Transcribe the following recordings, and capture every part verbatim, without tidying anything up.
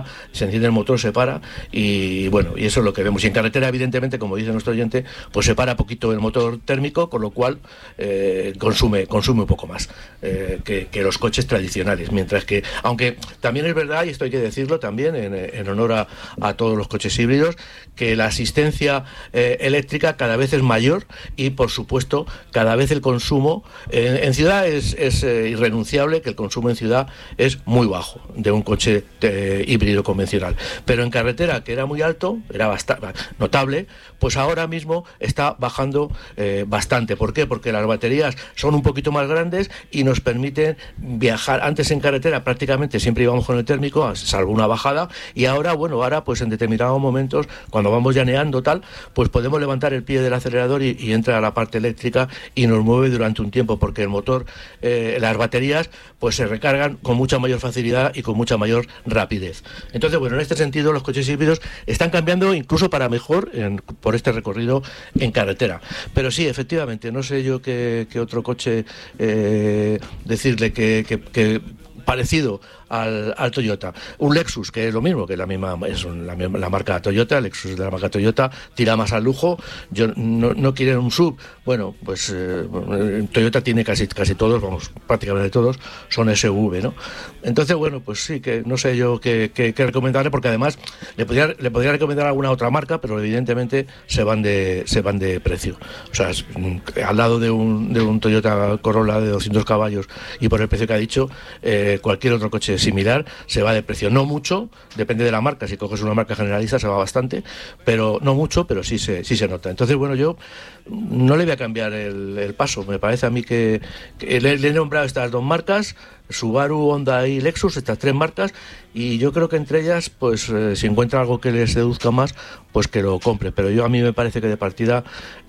se enciende el motor, se para y bueno, y eso es lo que vemos. Y en carretera, evidentemente, como dice nuestro oyente, pues se para poquito el motor térmico, con lo cual eh, consume consume un poco más eh, que, que los coches tradicionales. Mientras que, aunque también es verdad, y esto hay que decirlo también en, en honor a, a todos los coches híbridos, que la asistencia eh, eléctrica cada vez es mayor y, por supuesto, cada vez el consumo en, en ciudad es, es eh, irrenunciable, que el consumo en ciudad es muy bajo de un coche eh, híbrido convencional. Pero en carretera, que era muy alto, era bastante notable, pues ahora mismo está bajando eh, bastante. ¿Por qué? Porque las baterías son un poquito más grandes y nos permiten viajar. Antes en carretera prácticamente siempre íbamos con el térmico, salvo una bajada, y ahora, bueno, ahora pues en determinados momentos, cuando vamos llaneando tal, pues podemos levantar el pie del acelerador y, y entra a la parte eléctrica y nos mueve durante un tiempo, porque el motor, eh, las baterías, pues se recargan con mucha mayor facilidad y con mucha mayor rapidez. Entonces, bueno, en este sentido los coches híbridos están cambiando incluso para mejor en, por este recorrido en carretera. Pero sí, efectivamente, no sé yo qué, qué otro coche eh, decirle que, que, que parecido al, al Toyota. Un Lexus, que es lo mismo, que es la misma, es la, la marca Toyota, el Lexus de la marca Toyota, tira más al lujo. Yo no, no quieren un sub. Bueno, pues eh, Toyota tiene casi casi todos, vamos, prácticamente todos, son S U V, ¿no? Entonces, bueno, pues sí, que no sé yo qué, qué, qué recomendarle, porque además le podría, le podría recomendar alguna otra marca, pero evidentemente se van de se van de precio. O sea, es, al lado de un, de un Toyota Corolla de doscientos caballos y por el precio que ha dicho, eh, cualquier otro coche similar se va de precio. No mucho, depende de la marca. Si coges una marca generalista se va bastante, pero no mucho, pero sí se, sí se nota. Entonces, bueno, yo no le voy a cambiar el, el paso. Me parece a mí que, que le, le he nombrado estas dos marcas, Subaru, Honda y Lexus, estas tres marcas, y yo creo que entre ellas, pues eh, si encuentra algo que le seduzca más, pues que lo compre. Pero yo a mí me parece que de partida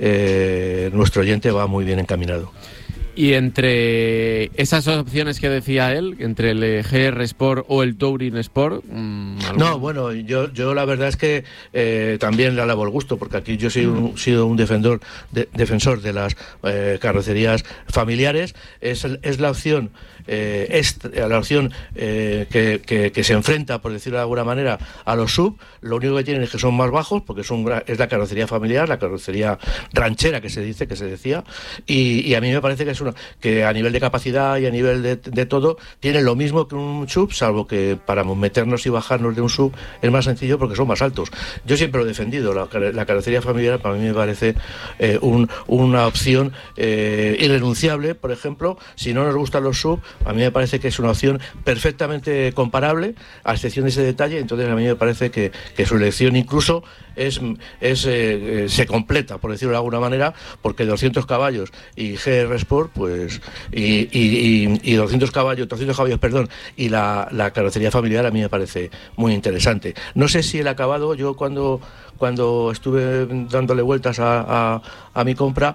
eh, nuestro oyente va muy bien encaminado. Y entre esas opciones que decía él, entre el G R Sport o el Touring Sport... Mmm, no, bueno, yo yo la verdad es que eh, también le alabo el gusto, porque aquí yo he sido un, sido un defensor de, defensor de las eh, carrocerías familiares. Es, es la opción... Eh, es la opción eh, que, que, que se enfrenta, por decirlo de alguna manera, a los sub. Lo único que tienen es que son más bajos, porque son, es la carrocería familiar, la carrocería ranchera que se dice, que se decía, y, y a mí me parece que es una que a nivel de capacidad y a nivel de, de todo tienen lo mismo que un sub, salvo que para meternos y bajarnos de un sub es más sencillo porque son más altos. Yo siempre lo he defendido, la, la carrocería familiar para mí me parece eh, un, una opción eh, irrenunciable. Por ejemplo, si no nos gustan los sub, a mí me parece que es una opción perfectamente comparable, a excepción de ese detalle. Entonces a mí me parece que, que su elección incluso es, es eh, se completa, por decirlo de alguna manera, porque doscientos caballos y G R Sport, pues y, y, y, y doscientos caballos, doscientos caballos, perdón, y la, la carrocería familiar a mí me parece muy interesante. No sé si el acabado, yo cuando cuando estuve dándole vueltas a, a, a mi compra,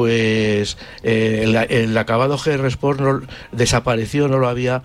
pues eh, el, el acabado G R Sport no, desapareció, no lo había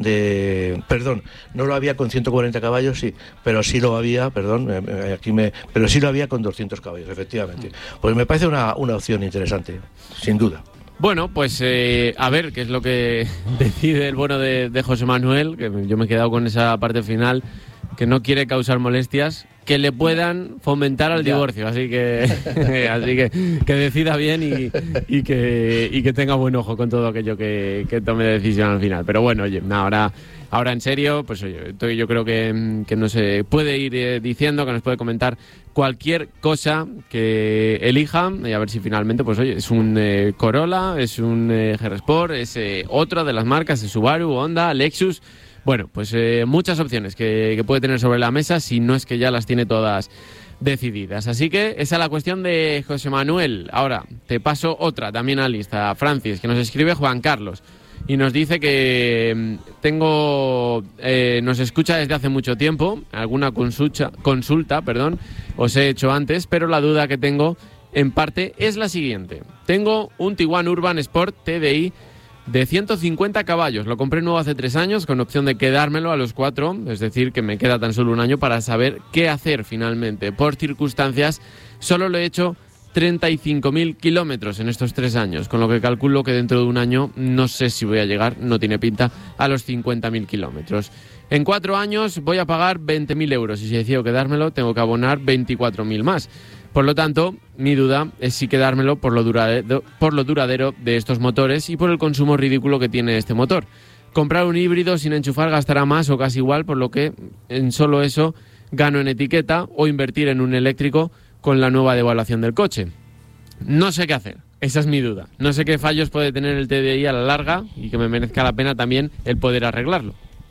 de, perdón, no lo había con ciento cuarenta caballos, sí, pero sí lo había, perdón, eh, aquí me, pero sí lo había con doscientos caballos, efectivamente. Pues me parece una, una opción interesante, sin duda. Bueno, pues eh, a ver qué es lo que decide el bueno de, de José Manuel, que yo me he quedado con esa parte final, que no quiere causar molestias que le puedan fomentar al ya. divorcio, así que así que que decida bien y, y que y que tenga buen ojo con todo aquello que, que tome de decisión al final. Pero bueno, oye, ahora ahora en serio, pues oye, yo creo que, que nos puede ir eh, diciendo, que nos puede comentar cualquier cosa que elija, y a ver si finalmente, pues oye, es un eh, Corolla, es un eh, G R Sport, es eh, otra de las marcas, de Subaru, Honda, Lexus. Bueno, pues eh, muchas opciones que, que puede tener sobre la mesa, si no es que ya las tiene todas decididas. Así que esa es la cuestión de José Manuel. Ahora, te paso otra también a lista, Francis, que nos escribe Juan Carlos y nos dice que tengo eh, nos escucha desde hace mucho tiempo, alguna consulta, consulta, perdón, os he hecho antes, pero la duda que tengo en parte es la siguiente. Tengo un Tiguan Urban Sport T D I de ciento cincuenta caballos, lo compré nuevo hace tres años con opción de quedármelo a los cuatro, es decir, que me queda tan solo un año para saber qué hacer finalmente. Por circunstancias, solo lo he hecho treinta y cinco mil kilómetros en estos tres años, con lo que calculo que dentro de un año no sé si voy a llegar, no tiene pinta, a los cincuenta mil kilómetros. En cuatro años voy a pagar veinte mil euros y si decido quedármelo tengo que abonar veinticuatro mil más. Por lo tanto, mi duda es si quedármelo por lo, duradero, por lo duradero de estos motores y por el consumo ridículo que tiene este motor. Comprar un híbrido sin enchufar gastará más o casi igual, por lo que en solo eso gano en etiqueta, o invertir en un eléctrico con la nueva devaluación del coche. No sé qué hacer, esa es mi duda. No sé qué fallos puede tener el T D I a la larga y que me merezca la pena también el poder arreglarlo.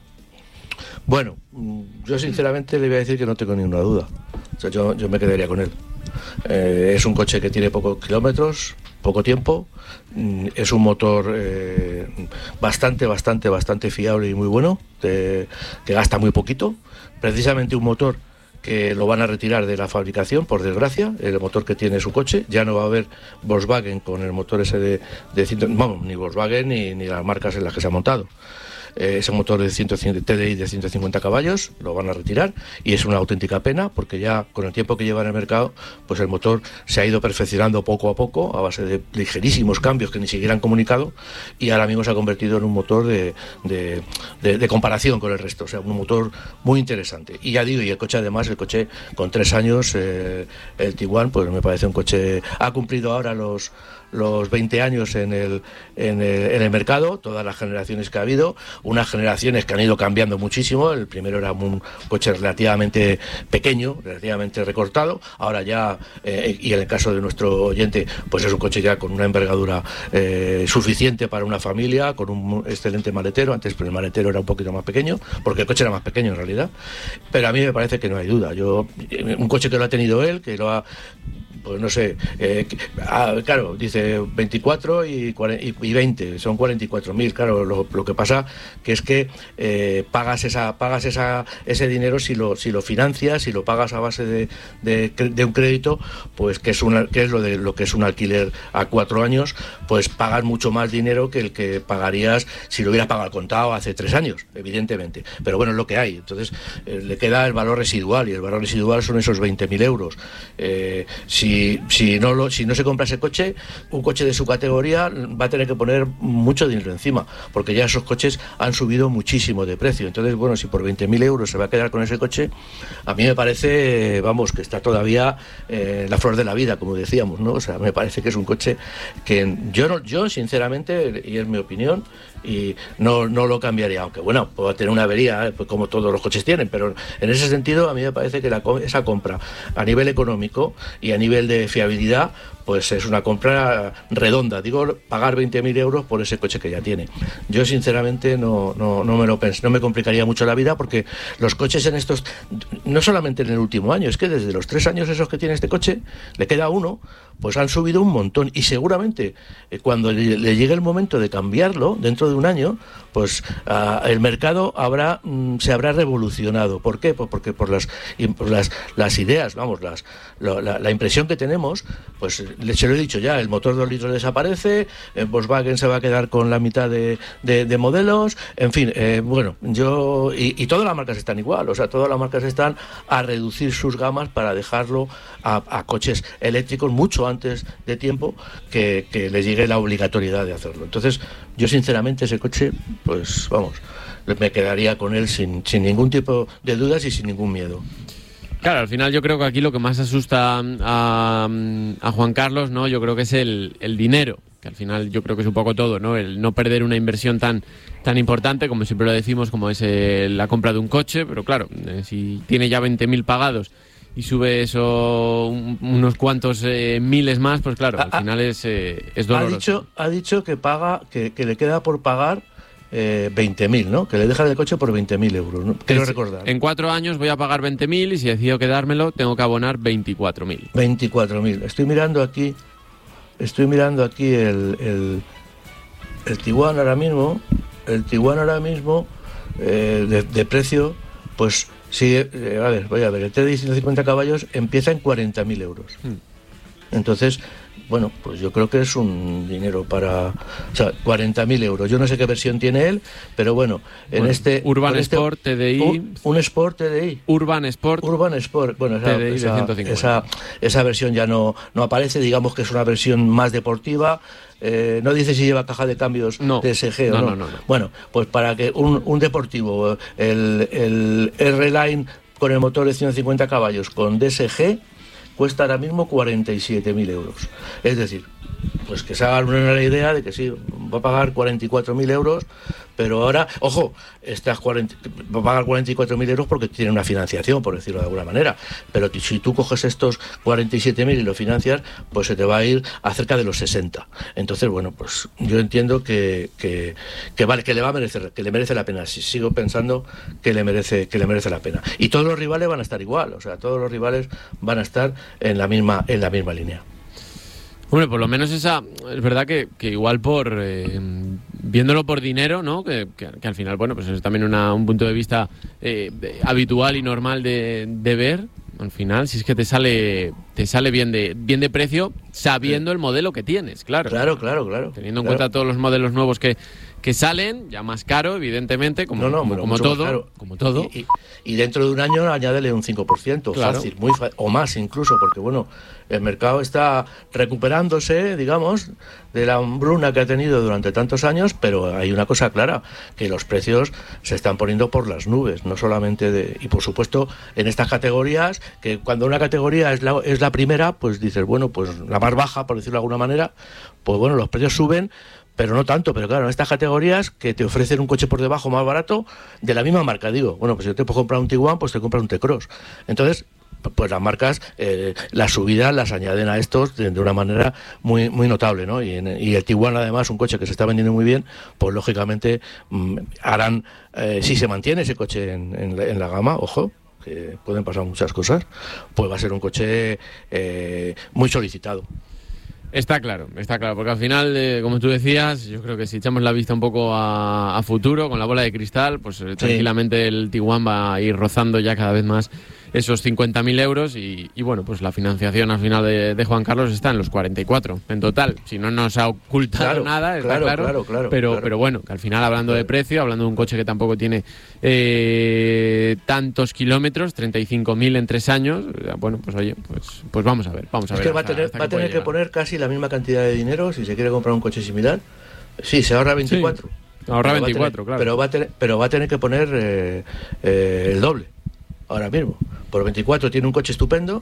Bueno, yo sinceramente le voy a decir que no tengo ninguna duda. O sea, yo, yo me quedaría con él. Eh, es un coche que tiene pocos kilómetros, poco tiempo, es un motor eh, bastante, bastante, bastante fiable y muy bueno, de, que gasta muy poquito, precisamente un motor que lo van a retirar de la fabricación, por desgracia, el motor que tiene su coche. Ya no va a haber Volkswagen con el motor ese de, de ciento, bueno, ni Volkswagen ni, ni las marcas en las que se ha montado. Eh, ese motor de ciento cincuenta, T D I de ciento cincuenta caballos lo van a retirar y es una auténtica pena porque ya con el tiempo que lleva en el mercado pues el motor se ha ido perfeccionando poco a poco a base de ligerísimos cambios que ni siquiera han comunicado y ahora mismo se ha convertido en un motor de, de, de, de comparación con el resto, o sea, un motor muy interesante. Y ya digo, y el coche además, el coche con tres años, eh, el Tiguan, pues me parece un coche, ha cumplido ahora los los veinte años en el, en el en el mercado, todas las generaciones que ha habido, unas generaciones que han ido cambiando muchísimo. El primero era un coche relativamente pequeño, relativamente recortado, ahora ya, eh, y en el caso de nuestro oyente, pues es un coche ya con una envergadura eh, suficiente para una familia, con un excelente maletero. Antes el maletero era un poquito más pequeño, porque el coche era más pequeño en realidad, pero a mí me parece que no hay duda. Yo, un coche que lo ha tenido él, que lo ha, pues no sé, eh, ah, claro, dice veinticuatro y, y veinte, son cuarenta y cuatro mil, claro, lo, lo que pasa que es que eh, pagas esa pagas esa ese dinero si lo si lo financias, si lo pagas a base de, de, de un crédito, pues que es una, que es lo de lo que es un alquiler a cuatro años, pues pagas mucho más dinero que el que pagarías si lo hubieras pagado al contado hace tres años, evidentemente, pero bueno, es lo que hay. Entonces eh, le queda el valor residual y el valor residual son esos veinte mil euros. Eh, si Si, si, no lo, si no se compra ese coche, un coche de su categoría va a tener que poner mucho dinero encima, porque ya esos coches han subido muchísimo de precio. Entonces, bueno, si por veinte mil euros se va a quedar con ese coche, a mí me parece, vamos, que está todavía eh, la flor de la vida, como decíamos, ¿no? O sea, me parece que es un coche que yo, no, yo sinceramente, y es mi opinión, y no, no lo cambiaría, aunque bueno, puedo tener una avería, pues como todos los coches tienen, pero en ese sentido a mí me parece que la, esa compra a nivel económico y a nivel de fiabilidad, pues es una compra redonda. Digo, pagar veinte mil euros por ese coche que ya tiene. Yo sinceramente no, no, no me lo pens- no me complicaría mucho la vida, porque los coches en estos, no solamente en el último año, es que desde los tres años esos que tiene este coche, le queda uno, pues han subido un montón, y seguramente eh, cuando le, le llegue el momento de cambiarlo, dentro de un año, pues uh, el mercado habrá mm, se habrá revolucionado. ¿Por qué? Pues porque por las, por las, las ideas, vamos, las, la, la, la impresión que tenemos, pues se lo he dicho ya, el motor dos litros desaparece, eh, Volkswagen se va a quedar con la mitad de, de, de modelos, en fin, eh, bueno, yo, y, y todas las marcas están igual, o sea, todas las marcas están a reducir sus gamas para dejarlo a, a coches eléctricos mucho antes de tiempo que, que les llegue la obligatoriedad de hacerlo. Entonces, yo sinceramente ese coche, pues vamos, me quedaría con él sin, sin ningún tipo de dudas y sin ningún miedo. Claro, al final yo creo que aquí lo que más asusta a, a Juan Carlos, ¿no? Yo creo que es el, el dinero, que al final yo creo que es un poco todo, ¿no? El no perder una inversión tan tan importante, como siempre lo decimos, como es eh, la compra de un coche, pero claro, eh, si tiene ya veinte mil pagados y sube eso un, unos cuantos eh, miles más, pues claro, al final es, eh, es doloroso. Ha dicho, ha dicho que paga, que, que le queda por pagar Eh, veinte mil, ¿no? Que le deja el coche por veinte mil euros, ¿no? Quiero es, recordar. En cuatro años voy a pagar veinte mil y si decido quedármelo tengo que abonar veinticuatro mil. veinticuatro mil. Estoy mirando aquí, estoy mirando aquí el, el, el Tiguan ahora mismo, el Tiguan ahora mismo eh, de, de precio, pues sí, eh, a ver, voy a ver, el T D I ciento cincuenta caballos empieza en cuarenta mil euros. Hmm. Entonces, bueno, pues yo creo que es un dinero para... O sea, cuarenta mil euros. Yo no sé qué versión tiene él, pero bueno, en bueno, este... Urban este, Sport T D I... Un, un Sport T D I. Urban Sport... Urban Sport, bueno, esa, T D I esa, de ciento cincuenta. Esa, esa versión ya no, no aparece, digamos que es una versión más deportiva. Eh, no dice si lleva caja de cambios no. D S G o no, no. No, no, no. Bueno, pues para que un, un deportivo, el, el R-Line con el motor de ciento cincuenta caballos con D S G, cuesta ahora mismo cuarenta y siete mil euros. Es decir, pues que se hagan una idea de que sí, va a pagar cuarenta y cuatro mil euros, pero ahora, ojo, estas cuarenta, va a pagar cuarenta y cuatro mil euros porque tiene una financiación, por decirlo de alguna manera, pero si tú coges estos cuarenta y siete mil y lo financias, pues se te va a ir a cerca de los sesenta. Entonces, bueno, pues yo entiendo que, que, que vale, que le va a merecer, que le merece la pena. Si sigo pensando que le merece, que le merece la pena. Y todos los rivales van a estar igual, o sea, todos los rivales van a estar en la misma, en la misma línea. Hombre, por lo menos esa, es verdad que, que igual por, eh, viéndolo por dinero, ¿no? Que, que, que al final, bueno, pues es también una, un punto de vista eh, habitual y normal de, de ver. Al final, si es que te sale te sale bien de bien de precio, sabiendo el modelo que tienes, claro. Claro, claro, claro. Teniendo en claro. cuenta todos los modelos nuevos que, que salen, ya más caro, evidentemente, como, no, no, como, como todo. Como todo. Y, y, y dentro de un año añádele un cinco por ciento, claro. Fácil, muy fácil, o más incluso, porque bueno, el mercado está recuperándose, digamos, de la hambruna que ha tenido durante tantos años, pero hay una cosa clara, que los precios se están poniendo por las nubes, no solamente de... Y por supuesto, en estas categorías, que cuando una categoría es la, es la primera, pues dices, bueno, pues la más baja, por decirlo de alguna manera, pues bueno, los precios suben, pero no tanto, pero claro, en estas categorías que te ofrecen un coche por debajo más barato, de la misma marca, digo, bueno, pues si yo te puedo comprar un Tiguan, pues te compras un T-Cross. Entonces, pues las marcas, eh, las subidas las añaden a estos de, de una manera muy muy notable, ¿no? Y, en, y el Tiguan, además, un coche que se está vendiendo muy bien, pues lógicamente mmm, harán, eh, si se mantiene ese coche en, en, en la gama, ojo, que pueden pasar muchas cosas, pues va a ser un coche eh, muy solicitado. Está claro, está claro, porque al final, eh, como tú decías, yo creo que si echamos la vista un poco a, a futuro, con la bola de cristal, pues eh, tranquilamente sí. El Tiguan va a ir rozando ya cada vez más esos cincuenta mil euros y, y bueno, pues la financiación al final de, de Juan Carlos está en los cuarenta y cuatro en total. Si no nos ha ocultado claro, nada, está claro, claro, claro, claro, pero, claro. pero bueno, que al final hablando claro. de precio, hablando de un coche que tampoco tiene eh, tantos kilómetros, treinta y cinco mil en tres años, bueno, pues oye, pues, pues vamos a ver, vamos a es ver. Que va a tener, va a tener que poner casi la misma cantidad de dinero si se quiere comprar un coche similar. Sí, se ahorra veinticuatro. Sí, ahorra veinticuatro, tener, claro. Pero va a tener, pero va a tener que poner eh, eh, el doble. Ahora mismo, por veinticuatro tiene un coche estupendo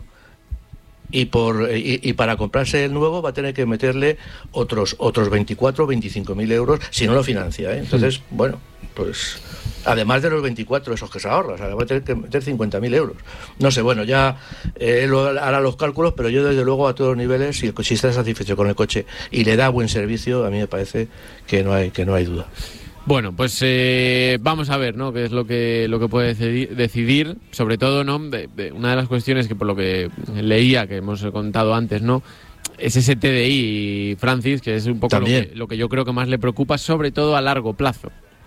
y por y, y para comprarse el nuevo va a tener que meterle otros otros veinticuatro o veinticinco mil euros si no lo financia, ¿eh? Entonces, mm. bueno, pues además de los veinticuatro esos que se ahorra, o sea, va a tener que meter cincuenta mil euros. No sé, bueno, ya eh, él hará los cálculos, pero yo desde luego a todos los niveles, si, si está satisfecho con el coche y le da buen servicio, a mí me parece que no hay que no hay duda. Bueno, pues eh, vamos a ver, ¿no? Qué es lo que lo que puede decidir, decidir sobre todo, ¿no? De, de una de las cuestiones que por lo que leía, que hemos contado antes, ¿no? Es ese T D I, Francis, que es un poco lo que, lo que yo creo que más le preocupa, sobre todo a largo plazo.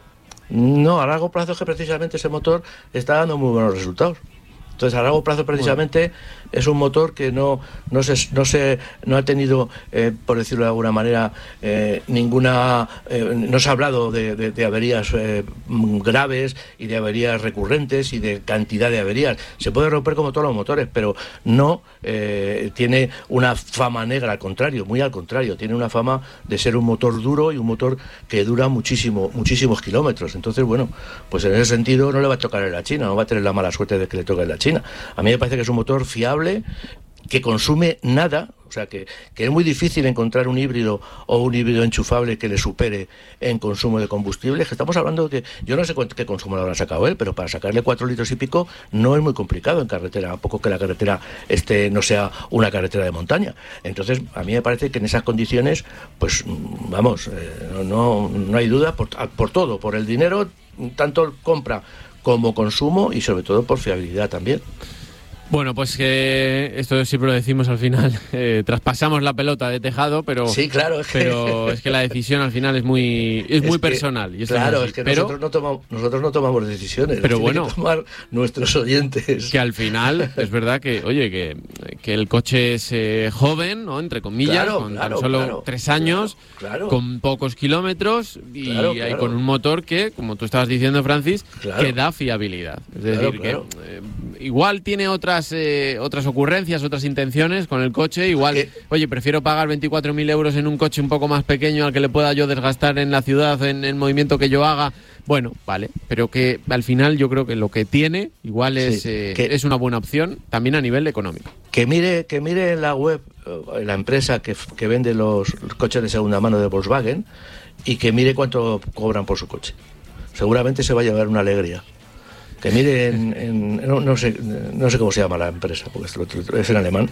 No, a largo plazo es que precisamente ese motor está dando muy buenos resultados. Entonces, a largo plazo, precisamente, bueno. es un motor que no no se no se no ha tenido, eh, por decirlo de alguna manera, eh, ninguna eh, no se ha hablado de, de, de averías eh, graves y de averías recurrentes y de cantidad de averías. Se puede romper como todos los motores, pero no eh, tiene una fama negra, al contrario, muy al contrario, tiene una fama de ser un motor duro y un motor que dura muchísimo muchísimos kilómetros. Entonces, bueno, pues en ese sentido no le va a tocar en la China, no va a tener la mala suerte de que le toque en la China. A mí me parece que es un motor fiable, que consume nada, o sea que, que es muy difícil encontrar un híbrido o un híbrido enchufable que le supere en consumo de combustible. Que estamos hablando de que yo no sé cuánto, qué consumo le habrá sacado él, pero para sacarle cuatro litros y pico no es muy complicado en carretera, a poco que la carretera este no sea una carretera de montaña. Entonces a mí me parece que en esas condiciones, pues vamos, eh, no, no, no hay duda por, por todo, por el dinero, tanto compra como consumo y sobre todo por fiabilidad también. Bueno, pues que esto siempre lo decimos al final, eh, traspasamos la pelota de tejado, pero sí, claro, es que... pero es que la decisión al final es muy es, es muy personal. Que, y claro, es, es que pero, nosotros, no tomamos, nosotros no tomamos decisiones, pero bueno, que tomar nuestros oyentes. Que al final es verdad que, oye, que, que el coche es eh, joven, ¿no? Entre comillas, claro, con claro, tan solo claro, tres años, claro, claro. con pocos kilómetros y claro, hay claro. con un motor que, como tú estabas diciendo, Francis, claro. que da fiabilidad. Es claro, decir, claro. que eh, igual tiene otras eh, otras ocurrencias, otras intenciones con el coche. Igual, ¿Qué? oye, prefiero pagar veinticuatro mil euros en un coche un poco más pequeño al que le pueda yo desgastar en la ciudad, en el movimiento que yo haga. Bueno, vale, pero que al final yo creo que lo que tiene igual es, sí, eh, que, es una buena opción también a nivel económico. Que mire, que mire en la web, en la empresa que, que vende los coches de segunda mano de Volkswagen, y que mire cuánto cobran por su coche. Seguramente se va a llevar una alegría. Que mire en, en no, no sé no sé cómo se llama la empresa, porque es en alemán,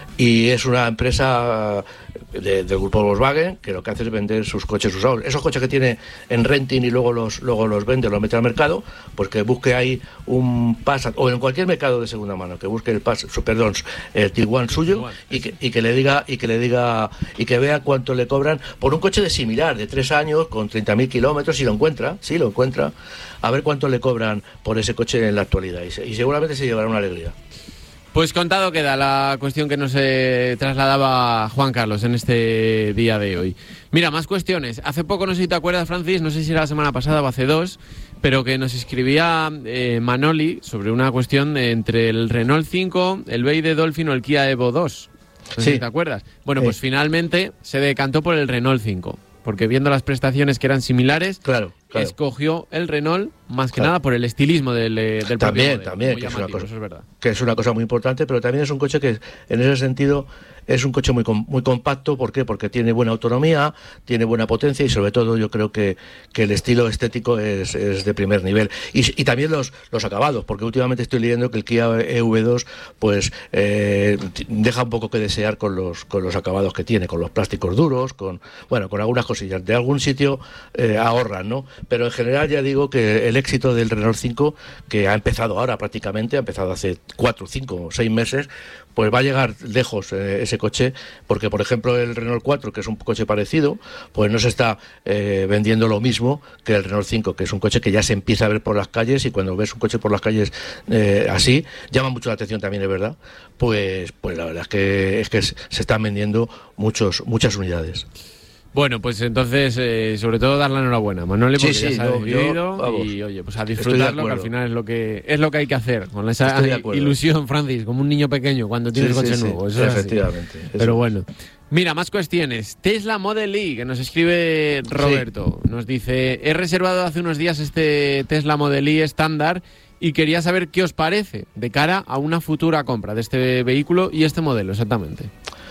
y es una empresa de, del grupo Volkswagen que lo que hace es vender sus coches usados. Esos coches que tiene en renting y luego los luego los vende, los mete al mercado, pues que busque ahí un Passat, o en cualquier mercado de segunda mano, que busque el Passat, su, perdón, el Tiguan suyo, y que, y que le diga y que le diga y que vea cuánto le cobran por un coche de similar, de tres años, con treinta mil kilómetros, si lo encuentra, si lo encuentra, a ver cuánto le cobran por ese coche en la actualidad, y, se, y seguramente se llevará una alegría. Pues contado queda la cuestión que nos eh, trasladaba Juan Carlos en este día de hoy. Mira, más cuestiones. Hace poco, no sé si te acuerdas, Francis, no sé si era la semana pasada o hace dos, pero que nos escribía eh, Manoli sobre una cuestión de, entre el Renault cinco, el B Y D Dolphin o el Kia Evo dos. No sé sí. si te acuerdas. Bueno, sí. Pues finalmente se decantó por el Renault cinco. Porque viendo las prestaciones que eran similares, claro, claro. escogió el Renault más que claro. nada por el estilismo del, del también, propio modelo. También, que es, una cosa, eso es verdad. que es una cosa muy importante, pero también es un coche que en ese sentido es un coche muy muy compacto. ¿Por qué? Porque tiene buena autonomía, tiene buena potencia y sobre todo yo creo que, que el estilo estético es, es de primer nivel. Y, y también los, los acabados, porque últimamente estoy leyendo que el Kia E V dos pues eh, deja un poco que desear con los, con los acabados que tiene, con los plásticos duros, con bueno con algunas cosillas. De algún sitio eh, ahorran, ¿no? Pero en general ya digo que el éxito del Renault cinco, que ha empezado ahora prácticamente, ha empezado hace cuatro, cinco o seis meses, pues va a llegar lejos eh, ese coche, porque por ejemplo el Renault cuatro, que es un coche parecido, pues no se está eh, vendiendo lo mismo que el Renault cinco, que es un coche que ya se empieza a ver por las calles, y cuando ves un coche por las calles eh, así, llama mucho la atención también, es verdad, pues, pues la verdad es que, es que se están vendiendo muchos, muchas unidades. Bueno, pues entonces, eh, sobre todo dar la enhorabuena, Manuel, porque sí, sí, ya se ha no, decidido yo, vamos, y oye, pues a disfrutarlo, de que al final es lo que es lo que hay que hacer, con esa ilusión, Francis, como un niño pequeño cuando tienes sí, coche sí, nuevo. Sí, eso efectivamente. Es Pero bueno. Mira, más cuestiones. Tesla Model Y, que nos escribe Roberto, sí. Nos dice, he reservado hace unos días este Tesla Model Y estándar y quería saber qué os parece de cara a una futura compra de este vehículo y este modelo exactamente.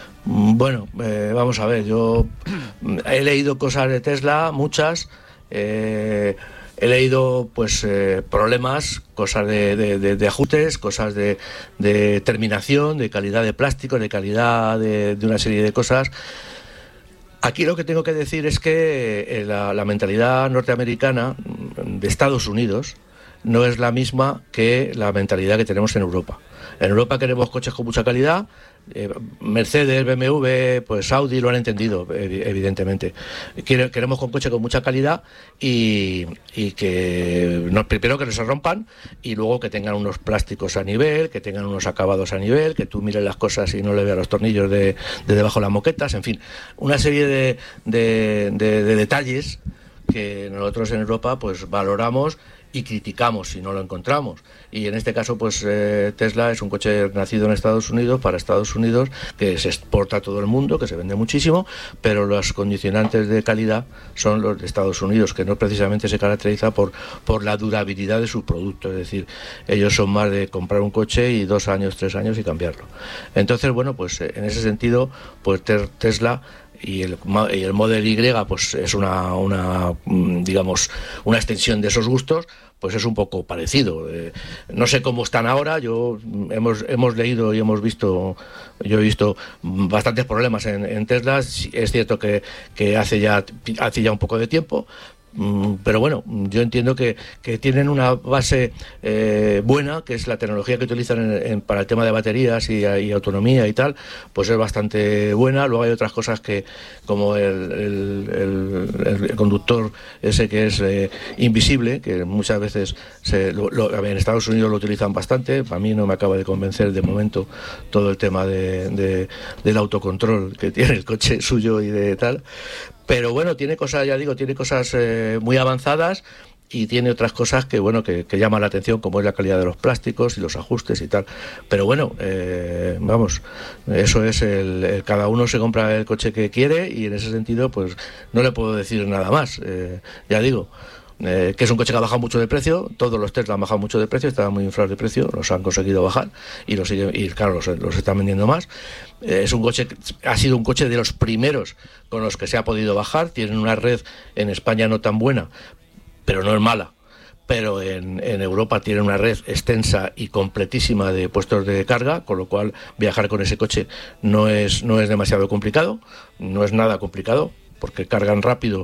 Bueno, eh, vamos a ver, yo he leído cosas de Tesla, muchas, eh, he leído pues eh, problemas, cosas de, de, de, de ajustes, cosas de, de terminación, de calidad de plástico, de calidad de, de una serie de cosas. Aquí lo que tengo que decir es que eh, la, la mentalidad norteamericana de Estados Unidos no es la misma que la mentalidad que tenemos en Europa. En Europa queremos coches con mucha calidad. Eh, Mercedes, B M W, pues Audi lo han entendido, evidentemente. Queremos con coches con mucha calidad y, y que no, primero que no se rompan y luego que tengan unos plásticos a nivel, que tengan unos acabados a nivel, que tú mires las cosas y no le veas los tornillos de, de debajo de las moquetas, en fin, una serie de, de, de, de detalles que nosotros en Europa pues valoramos y criticamos si no lo encontramos. Y en este caso pues eh, Tesla es un coche nacido en Estados Unidos para Estados Unidos, que se exporta a todo el mundo, que se vende muchísimo, pero los condicionantes de calidad son los de Estados Unidos, que no precisamente se caracteriza por, por la durabilidad de su producto. Es decir, ellos son más de comprar un coche y dos años, tres años y cambiarlo. Entonces, bueno, pues en ese sentido, pues Tesla y el, y el Model Y pues es una, una digamos una extensión de esos gustos, pues es un poco parecido. Eh, no sé cómo están ahora. Yo hemos hemos leído y hemos visto, yo he visto bastantes problemas en, en Tesla. Es cierto que, que hace ya hace ya un poco de tiempo, Pero bueno, yo entiendo que, que tienen una base eh, buena, que es la tecnología que utilizan en, en, para el tema de baterías y, y autonomía y tal, pues es bastante buena. Luego hay otras cosas que, como el, el, el, el conductor ese que es eh, invisible, que muchas veces se, lo, lo, en Estados Unidos lo utilizan bastante. Para mí no me acaba de convencer de momento todo el tema de, de, del autocontrol que tiene el coche suyo y de tal. Pero bueno, tiene cosas, ya digo, tiene cosas eh, muy avanzadas y tiene otras cosas que bueno que, que llaman la atención, como es la calidad de los plásticos y los ajustes y tal. Pero bueno, eh, vamos, eso es el, el cada uno se compra el coche que quiere y en ese sentido pues no le puedo decir nada más. Eh, ya digo, Eh, que es un coche que ha bajado mucho de precio. Todos los Tesla han bajado mucho de precio, estaban muy inflados de precio, los han conseguido bajar y los siguen, y claro, los, los están vendiendo más. Eh, es un coche, ha sido un coche de los primeros con los que se ha podido bajar. Tienen una red en España no tan buena, pero no es mala. Pero en, en Europa tienen una red extensa y completísima de puestos de carga, con lo cual viajar con ese coche no es, no es demasiado complicado, no es nada complicado, porque cargan rápido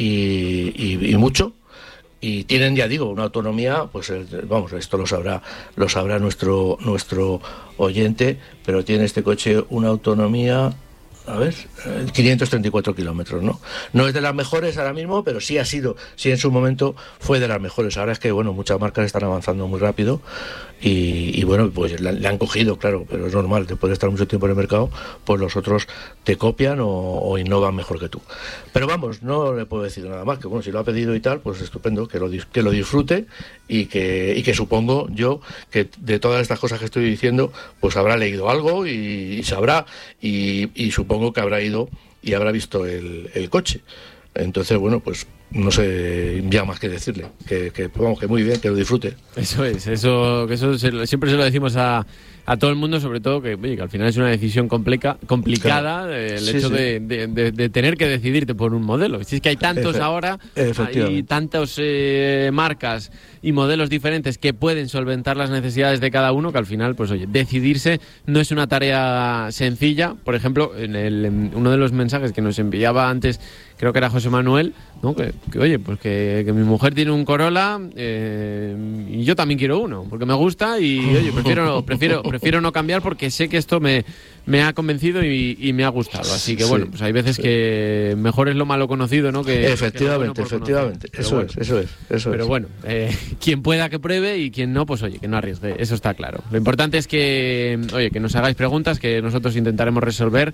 y, y, y mucho. Y tienen, ya digo, una autonomía, pues vamos, esto lo sabrá, lo sabrá nuestro nuestro oyente, pero tiene este coche una autonomía, a ver, quinientos treinta y cuatro kilómetros, ¿no? No es de las mejores ahora mismo, pero sí ha sido, sí en su momento fue de las mejores. Ahora es que, bueno, muchas marcas están avanzando muy rápido y, y bueno, pues le, le han cogido, claro, pero es normal, después de estar mucho tiempo en el mercado, pues los otros te copian o, o innovan mejor que tú. Pero vamos, no le puedo decir nada más, que bueno, si lo ha pedido y tal, pues estupendo, que lo, que lo disfrute y que, y que supongo yo que de todas estas cosas que estoy diciendo, pues habrá leído algo y, y sabrá y, y supongo que habrá ido y habrá visto el, el coche. Entonces, bueno, pues no sé ya más que decirle, que, que vamos, que muy bien, que lo disfrute. Eso es, eso, que eso se, siempre se lo decimos a, a todo el mundo, sobre todo que, oye, que al final es una decisión compleja, complicada, claro. El sí, hecho sí. De, de, de, de tener que decidirte por un modelo. Si es que hay tantos Efe, ahora, hay tantas eh, marcas y modelos diferentes que pueden solventar las necesidades de cada uno, que al final, pues oye, decidirse no es una tarea sencilla. Por ejemplo, en, el, en uno de los mensajes que nos enviaba antes, creo que era José Manuel, ¿no? que, que oye, pues que, que mi mujer tiene un Corolla eh, y yo también quiero uno, porque me gusta y oye, prefiero prefiero prefiero no cambiar porque sé que esto me, me ha convencido y, y me ha gustado. Así que bueno, pues hay veces sí. que mejor es lo malo conocido, ¿no? Que, efectivamente, que efectivamente. Eso bueno, es, eso es, eso Pero es. bueno, eh, quien pueda que pruebe y quien no, pues oye, que no arriesgue. Eso está claro. Lo importante es que, oye, que nos hagáis preguntas que nosotros intentaremos resolver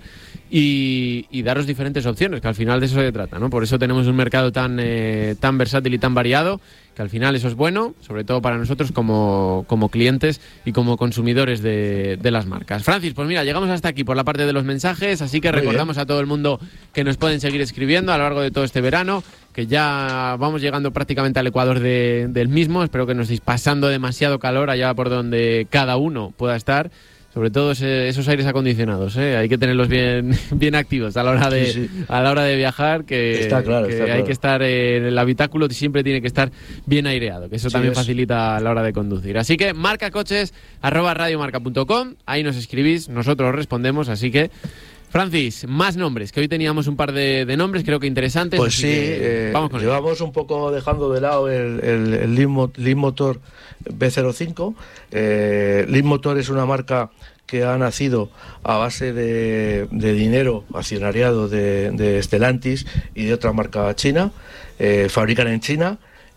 y, y daros diferentes opciones, que al final de eso se trata, ¿no? Por eso tenemos un mercado tan eh, tan versátil y tan variado, que al final eso es bueno, sobre todo para nosotros como, como clientes y como consumidores de, de las marcas. Francis, pues mira, llegamos hasta aquí por la parte de los mensajes, así que Muy recordamos bien. a todo el mundo que nos pueden seguir escribiendo a lo largo de todo este verano, que ya vamos llegando prácticamente al ecuador de, del mismo. Espero que no estéis pasando demasiado calor allá por donde cada uno pueda estar. Sobre todo ese, esos aires acondicionados, ¿eh? Hay que tenerlos bien bien activos a la hora de sí, sí. a la hora de viajar, que, está claro, que está hay claro. que estar en el habitáculo, siempre tiene que estar bien aireado, que eso sí, también es. facilita a la hora de conducir. Así que marcacoches arroba radiomarca punto com, ahí nos escribís, nosotros respondemos, así que Francis, más nombres, que hoy teníamos un par de, de nombres, creo que interesantes. Pues sí, eh, vamos con llevamos ello. un poco dejando de lado el, el, el Lean Motor B cero cinco. Eh, Lean Motor es una marca que ha nacido a base de, de dinero accionariado de, de Stellantis y de otra marca china. Eh, fabrican en China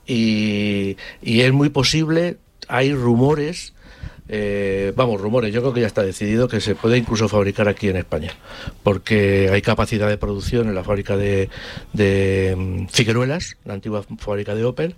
y, y es muy posible, hay rumores, eh, vamos, rumores, yo creo que ya está decidido que se puede incluso fabricar aquí en España, porque hay capacidad de producción en la fábrica de, de Figueruelas, la antigua fábrica de Opel.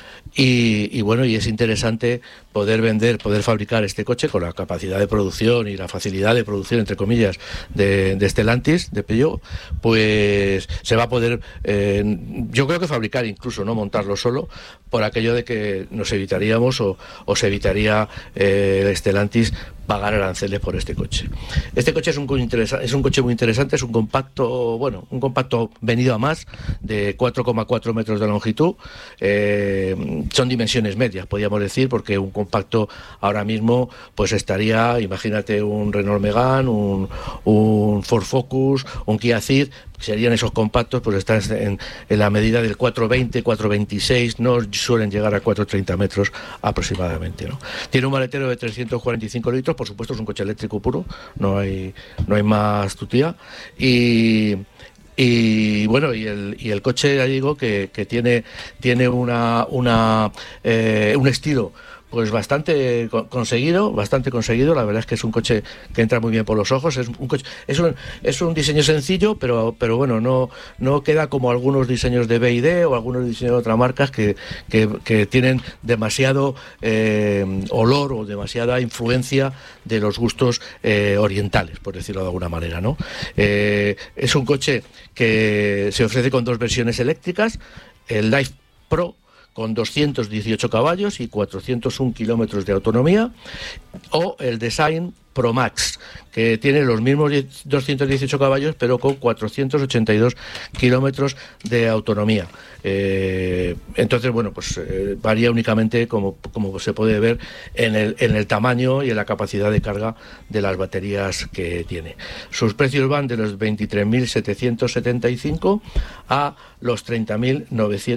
Y, y bueno, y es interesante poder vender, poder fabricar este coche con la capacidad de producción y la facilidad de producción, entre comillas, de, de Stellantis, de Peugeot, pues se va a poder, eh, yo creo que fabricar incluso, no montarlo solo, por aquello de que nos evitaríamos o, o se evitaría eh, el Stellantis pagar aranceles por este coche. Este coche es un, es un coche muy interesante, es un compacto, bueno, un compacto venido a más, de cuatro coma cuatro metros de longitud. Eh, son dimensiones medias, podríamos decir, porque un compacto ahora mismo pues estaría, imagínate, un Renault Megane, un, un Ford Focus, un Kia Ceed, serían esos compactos, pues están en, en la medida del cuatro veinte, cuatro veintiséis, no suelen llegar a cuatro treinta metros aproximadamente, ¿no? Tiene un maletero de trescientos cuarenta y cinco litros, por supuesto es un coche eléctrico puro, no hay, no hay más tutía, y... Y bueno, y el, y el coche, ya digo, que, que tiene, tiene una, una, eh, un estilo pues bastante conseguido, bastante conseguido. La verdad es que es un coche que entra muy bien por los ojos. Es un coche, es un, es un diseño sencillo, pero, pero bueno, no, no queda como algunos diseños de B Y D o algunos diseños de otras marcas que, que, que tienen demasiado eh, olor o demasiada influencia de los gustos eh, orientales, por decirlo de alguna manera, ¿no? Eh, es un coche que se ofrece con dos versiones eléctricas, el Life Pro con doscientos dieciocho caballos y cuatrocientos uno kilómetros de autonomía, o el Design Pro Max, que tiene los mismos doscientos dieciocho caballos, pero con cuatrocientos ochenta y dos kilómetros de autonomía. Eh, entonces, bueno, pues eh, varía únicamente, como, como se puede ver, en el, en el tamaño y en la capacidad de carga de las baterías que tiene. Sus precios van de los veintitrés mil setecientos setenta y cinco a los treinta mil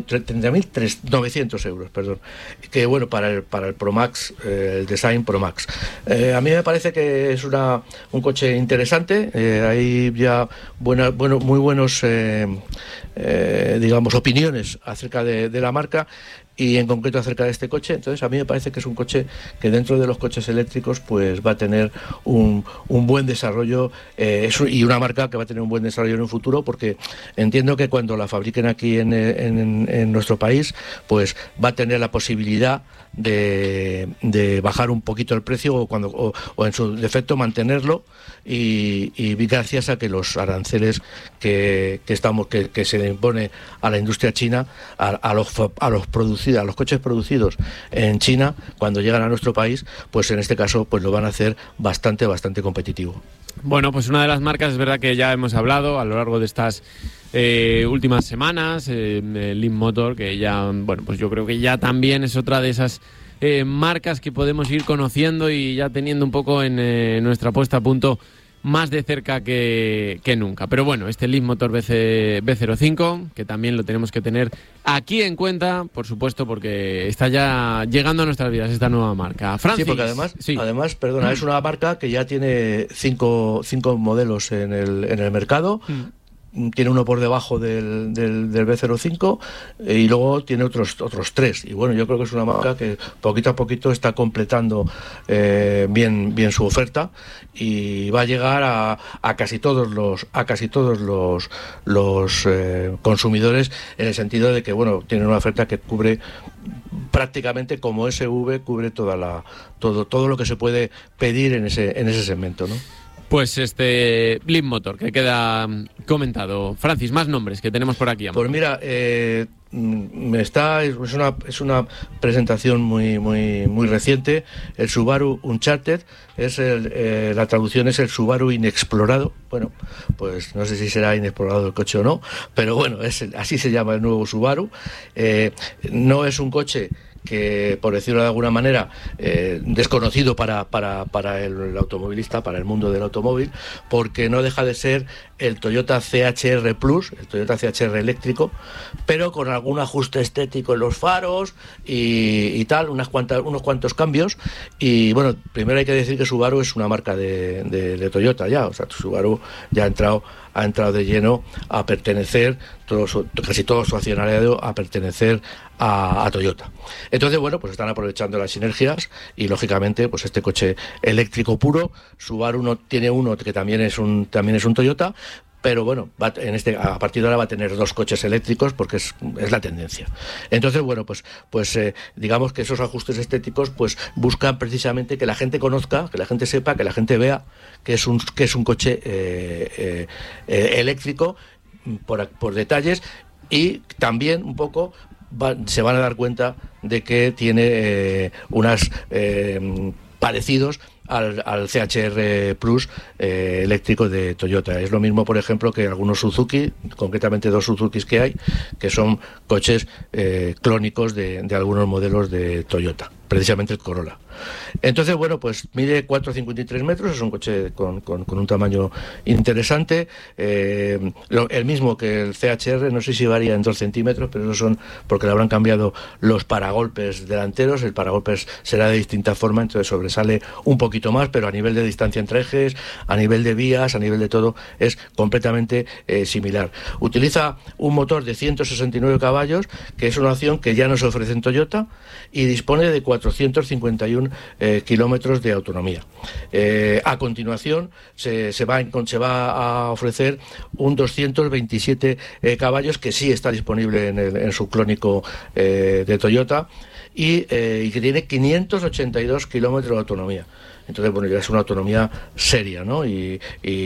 novecientos euros, perdón. Que bueno, para el, para el Pro Max, eh, el Design Pro Max. Eh, a mí me parece que es una, un coche interesante. Eh, hay ya buena, bueno, muy buenos, eh, eh, digamos, opiniones acerca de, de la marca y en concreto acerca de este coche. Entonces a mí me parece que es un coche que dentro de los coches eléctricos pues va a tener un, un buen desarrollo eh, es un, y una marca que va a tener un buen desarrollo en un futuro, porque entiendo que cuando la fabriquen aquí en, en, en nuestro país pues va a tener la posibilidad de, de bajar un poquito el precio o, cuando, o, o en su defecto mantenerlo, y, y gracias a que los aranceles que, que, estamos, que, que se le impone a la industria china, a, a los, a los producidos, a los coches producidos en China, cuando llegan a nuestro país, pues en este caso pues lo van a hacer bastante, bastante competitivo. Bueno, pues una de las marcas, es verdad que ya hemos hablado a lo largo de estas eh, últimas semanas, eh, Leap Motor, que ya, bueno, pues yo creo que ya también es otra de esas eh, marcas que podemos ir conociendo y ya teniendo un poco en eh, nuestra puesta a punto más de cerca que, que nunca. Pero bueno, este Leap Motor B cero cinco, que también lo tenemos que tener aquí en cuenta, por supuesto, porque está ya llegando a nuestras vidas esta nueva marca. Francis. Sí, porque además, sí. además, perdona, es una marca que ya tiene cinco, cinco modelos en el, en el mercado. Mm. Tiene uno por debajo del, del, del B cero cinco y luego tiene otros otros tres. Y bueno, yo creo que es una marca que poquito a poquito está completando eh, bien bien su oferta y va a llegar a, a casi todos los a casi todos los los eh, consumidores, en el sentido de que bueno, tiene una oferta que cubre prácticamente, como S V, cubre toda la todo todo lo que se puede pedir en ese en ese segmento, ¿no? Pues este Leap Motor, que queda comentado. Francis, más nombres que tenemos por aquí. Amor. Pues mira, eh, está es una es una presentación muy muy muy reciente. El Subaru Uncharted, es el, eh, la traducción es el Subaru inexplorado. Bueno, pues no sé si será inexplorado el coche o no, pero bueno, es el, así se llama el nuevo Subaru. Eh, no es un coche que, por decirlo de alguna manera, eh, desconocido para, para, para el automovilista, para el mundo del automóvil, porque no deja de ser el Toyota C H R Plus, el Toyota C H R eléctrico, pero con algún ajuste estético en los faros y, y tal, unas cuantas, unos cuantos cambios. Y bueno, primero hay que decir que Subaru es una marca de, de, de Toyota ya, o sea, Subaru ya ha entrado ha entrado de lleno a pertenecer, todo su, casi todo su accionariado a pertenecer a, a Toyota. Entonces, bueno, pues están aprovechando las sinergias y, lógicamente, pues este coche eléctrico puro, Subaru no tiene uno que también es un también es un Toyota, pero bueno, va, en este, a partir de ahora va a tener dos coches eléctricos porque es, es la tendencia. Entonces, bueno, pues, pues eh, digamos que esos ajustes estéticos pues buscan precisamente que la gente conozca, que la gente sepa, que la gente vea que es un, que es un coche eh, eh, eh, eléctrico por, por detalles, y también un poco va, se van a dar cuenta de que tiene eh, unas... Eh, parecidos al, al C H R Plus eh, eléctrico de Toyota. Es lo mismo, por ejemplo, que algunos Suzuki, concretamente dos Suzukis que hay, que son coches eh, clónicos de, de algunos modelos de Toyota, precisamente el Corolla. Entonces, bueno, pues mide cuatro coma cincuenta y tres metros, es un coche con, con, con un tamaño interesante, eh, lo, el mismo que el C H R, no sé si varía en dos centímetros, pero esos son porque le habrán cambiado los paragolpes delanteros, el paragolpes será de distinta forma, entonces sobresale un poquito más, pero a nivel de distancia entre ejes, a nivel de vías, a nivel de todo, es completamente eh, similar. Utiliza un motor de ciento sesenta y nueve caballos, que es una opción que ya no se ofrece en Toyota, y dispone de cuatrocientos cincuenta y uno eh, kilómetros de autonomía. Eh, a continuación se, se, va, se va a ofrecer un doscientos veintisiete eh, caballos que sí está disponible en, el, en su clónico eh, de Toyota y, eh, y que tiene quinientos ochenta y dos kilómetros de autonomía. Entonces, bueno, ya es una autonomía seria, ¿no? Y,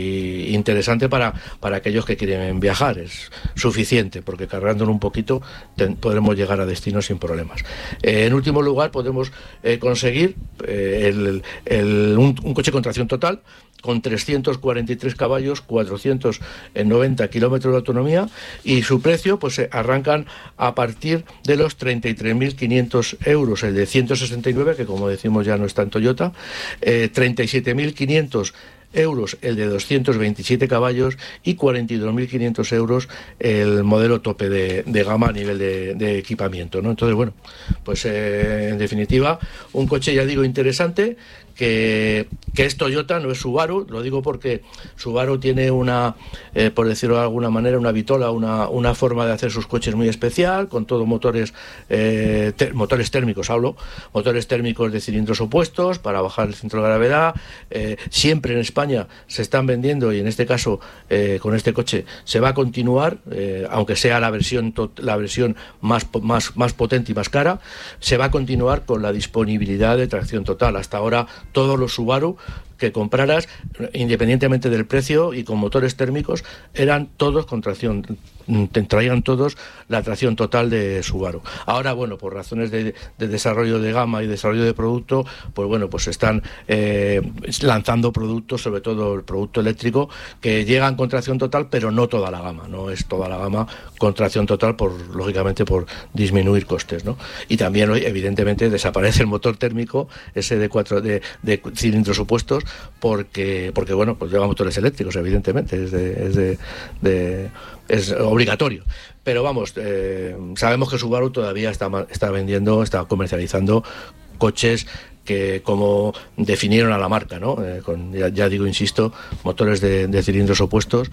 y interesante para, para aquellos que quieren viajar. Es suficiente, porque cargándolo un poquito ten, podremos llegar a destino sin problemas. Eh, en último lugar, podemos eh, conseguir eh, el, el, un, un coche con tracción total, con trescientos cuarenta y tres caballos, cuatrocientos noventa kilómetros de autonomía, y su precio pues arrancan a partir de los treinta y tres mil quinientos euros, el de ciento sesenta y nueve, que como decimos ya no está en Toyota, eh, treinta y siete mil quinientos euros el de doscientos veintisiete caballos y cuarenta y dos mil quinientos euros el modelo tope de, de gama a nivel de, de equipamiento, ¿no? Entonces, bueno, pues eh, en definitiva, un coche, ya digo, interesante, que, que es Toyota, no es Subaru. Lo digo porque Subaru tiene una, eh, por decirlo de alguna manera, una vitola, una, una forma de hacer sus coches muy especial, con todo motores eh, ter, motores térmicos, hablo, motores térmicos de cilindros opuestos para bajar el centro de gravedad. Eh, siempre en España se están vendiendo, y en este caso eh, con este coche se va a continuar, eh, aunque sea la versión to, la versión más, más, más potente y más cara, se va a continuar con la disponibilidad de tracción total. Hasta ahora todos los Subaru que compraras, independientemente del precio y con motores térmicos, eran todos con tracción, te traían todos la tracción total de Subaru. Ahora, bueno, por razones de, de desarrollo de gama y desarrollo de producto, pues bueno, pues están eh, lanzando productos, sobre todo el producto eléctrico, que llegan con tracción total, pero no toda la gama, no es toda la gama con tracción total, por lógicamente por disminuir costes, ¿no? Y también hoy, evidentemente, desaparece el motor térmico, ese de cuatro de, de cilindros opuestos, porque, porque bueno, pues lleva motores eléctricos, evidentemente, es de, es de, de es obligatorio. Pero vamos, eh, sabemos que Subaru todavía está, está vendiendo, está comercializando coches que, como definieron a la marca, ¿no? Eh, con, ya, ya digo, insisto, motores de, de cilindros opuestos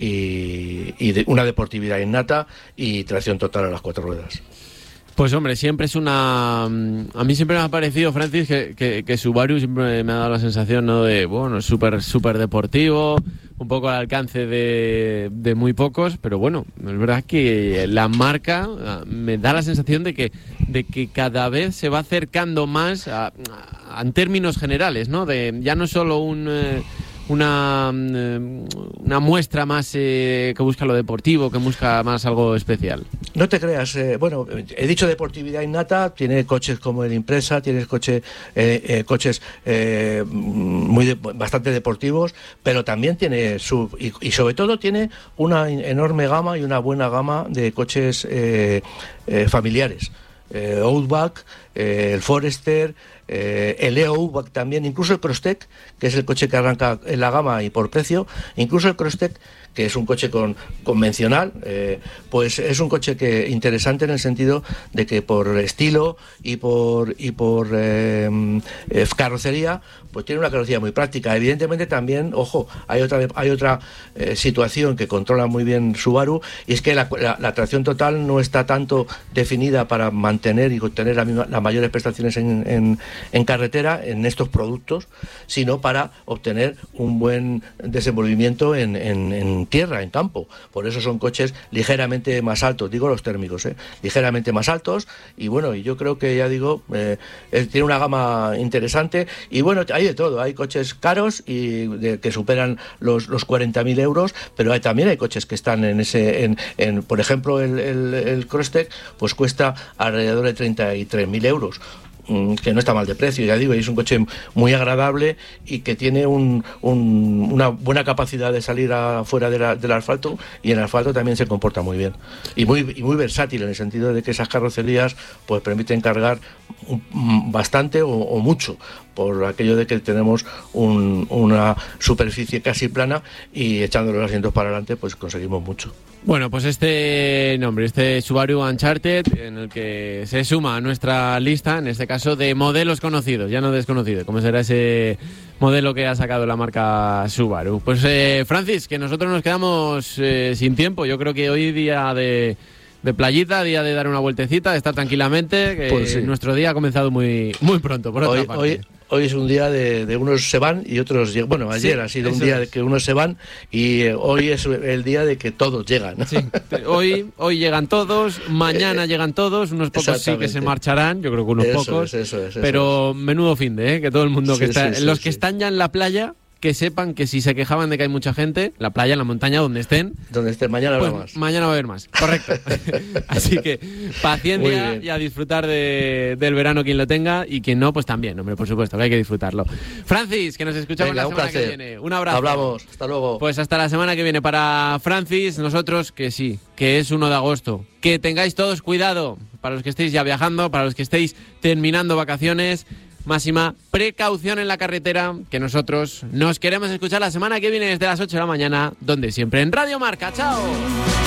y, y de una deportividad innata y tracción total a las cuatro ruedas. Pues hombre, siempre es una... A mí siempre me ha parecido, Francis, que, que, que Subaru siempre me ha dado la sensación, ¿no?, de, bueno, súper súper deportivo, un poco al alcance de, de muy pocos, pero bueno, es verdad que la marca me da la sensación de que, de que cada vez se va acercando más a, a, en términos generales, ¿no? De ya no solo un... Eh, Una, una muestra más eh, que busca lo deportivo, que busca más algo especial. No te creas, eh, bueno, he dicho deportividad innata, tiene coches como el Impreza, tienes coche, eh, eh, coches eh, muy de, bastante deportivos, pero también tiene su, y, y sobre todo tiene una enorme gama y una buena gama de coches eh, eh, familiares. Eh, Outback, eh, el Forester, eh, el E O Outback también, incluso el Crosstech, que es el coche que arranca en la gama y por precio, incluso el Crosstech, que es un coche con, convencional, eh, pues es un coche que interesante en el sentido de que por estilo y por y por eh, eh, carrocería, pues tiene una carrocería muy práctica. Evidentemente también, ojo, hay otra hay otra eh, situación que controla muy bien Subaru, y es que la, la, la tracción total no está tanto definida para mantener y obtener la misma, las mayores prestaciones en, en, en carretera en estos productos, sino para obtener un buen desenvolvimiento en, en, en tierra, en campo. Por eso son coches ligeramente más altos, digo los térmicos, ¿eh? ligeramente más altos, y bueno, y yo creo que, ya digo, eh, tiene una gama interesante, y bueno, hay de todo, hay coches caros y de, que superan los, los cuarenta mil euros, pero hay, también hay coches que están en ese, en, en por ejemplo, el, el, el Crosstech, pues cuesta alrededor de treinta y tres mil euros. que no está mal de precio, ya digo, es un coche muy agradable y que tiene un, un, una buena capacidad de salir afuera de la, del asfalto, y en el asfalto también se comporta muy bien y muy, y muy versátil, en el sentido de que esas carrocerías pues permiten cargar bastante o, o mucho, por aquello de que tenemos un, una superficie casi plana, y echando los asientos para adelante pues conseguimos mucho. Bueno, pues este nombre, este Subaru Uncharted, en el que se suma a nuestra lista, en este caso, de modelos conocidos, ya no desconocidos, como será ese modelo que ha sacado la marca Subaru. Pues eh, Francis, que nosotros nos quedamos eh, sin tiempo. Yo creo que hoy día de, de playita, día de dar una vueltecita, de estar tranquilamente, que pues sí, nuestro día ha comenzado muy, muy pronto, por otra hoy, parte. Hoy... Hoy es un día de, de unos se van y otros llegan. Bueno, ayer sí, ha sido un día es. de que unos se van, y eh, hoy es el día de que todos llegan, ¿no? Sí. Hoy, hoy llegan todos, mañana eh, llegan todos, unos pocos sí que se marcharán, yo creo que unos eso pocos, es, eso es, eso pero es. Menudo fin de, ¿eh? Que todo el mundo sí, que está, sí, sí, los sí. que están ya en la playa, que sepan que si se quejaban de que hay mucha gente, la playa, en la montaña, donde estén, donde estén, mañana pues habrá más. Mañana va a haber más, correcto. Así que paciencia y a disfrutar de, del verano quien lo tenga, y quien no, pues también, hombre, por supuesto, que hay que disfrutarlo. Francis, que nos escuchamos Venga, la semana placer. que viene. Un abrazo. Hablamos, hasta luego. Pues hasta la semana que viene para Francis, nosotros que sí, que es uno de agosto. Que tengáis todos cuidado, para los que estéis ya viajando, para los que estéis terminando vacaciones. Máxima precaución en la carretera, que nosotros nos queremos escuchar la semana que viene desde las ocho de la mañana, donde siempre en Radio Marca. ¡Chao!